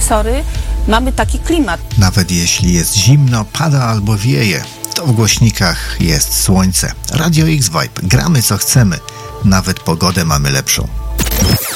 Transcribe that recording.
sensory mamy taki klimat. Nawet jeśli jest zimno, pada albo wieje, to w głośnikach jest słońce. Radio X Vibe. Gramy co chcemy. Nawet pogodę mamy lepszą.